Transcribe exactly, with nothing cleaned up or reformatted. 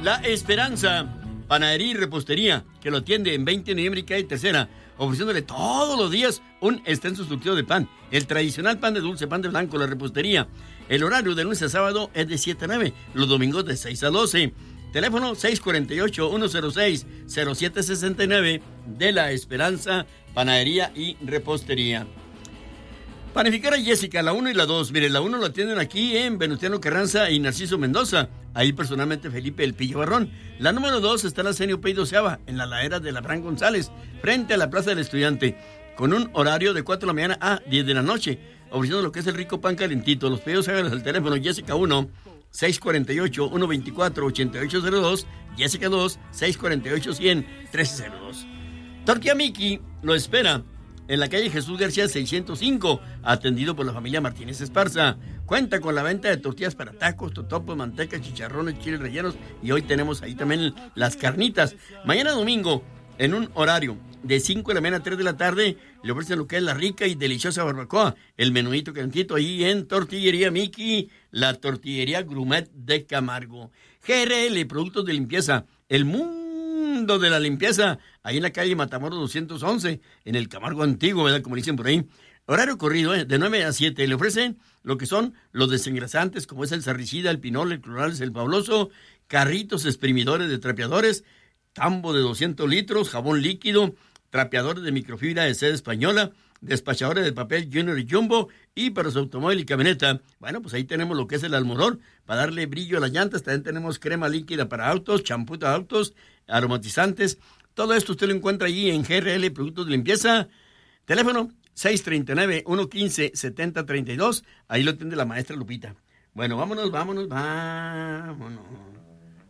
La Esperanza, panadería y repostería, que lo atiende en veinte de noviembre y calle Tercera, ofreciéndole todos los días un extenso surtido de pan. El tradicional pan de dulce, pan de blanco, la repostería. El horario de lunes a sábado es de siete a nueve, los domingos de seis a doce. Teléfono seis cuatro ocho, uno cero seis, cero siete seis nueve de La Esperanza, panadería y repostería. Panificadora Jessica, la uno y la dos. Mire, la uno la tienen aquí en Venustiano Carranza y Narciso Mendoza. Ahí personalmente Felipe El Pillo Barrón. La número dos está en la Senio Pey doceava, en la ladera de la Abraham González, frente a la Plaza del Estudiante, con un horario de cuatro de la mañana a diez de la noche, ofreciendo lo que es el rico pan calentito. Los pedidos háganlos al teléfono Jessica uno, seis cuatro ocho, uno dos cuatro, ocho ocho cero dos, Jessica dos, seis cuatro ocho, cien, trece cero dos. Tortilla Miki lo espera en la calle Jesús García seiscientos cinco, atendido por la familia Martínez Esparza. Cuenta con la venta de tortillas para tacos, totopos, manteca, chicharrones, chiles rellenos, y hoy tenemos ahí también las carnitas. Mañana domingo, en un horario de cinco de la mañana a tres de la tarde, le ofrecen lo que es la rica y deliciosa barbacoa, el menudito calentito ahí en Tortillería Miki, la tortillería gourmet de Camargo. G R L, productos de limpieza, el mundo de la limpieza, ahí en la calle Matamoros doscientos once, en el Camargo antiguo, ¿verdad? Como dicen por ahí. Horario corrido, ¿eh? De nueve a siete. Le ofrecen lo que son los desengrasantes, como es el sarricida, el pinol, el clorales, el fabuloso, carritos exprimidores de trapeadores, tambo de doscientos litros, jabón líquido, trapeadores de microfibra de seda española, despachadores de papel Junior y Jumbo, y para su automóvil y camioneta, bueno, pues ahí tenemos lo que es el almorón, para darle brillo a las llantas. También tenemos crema líquida para autos, champú de autos, aromatizantes. Todo esto usted lo encuentra allí en G R L, productos de limpieza. Teléfono seis tres nueve, uno uno cinco, siete cero tres dos, ahí lo tiene la maestra Lupita. Bueno, vámonos, vámonos, vámonos.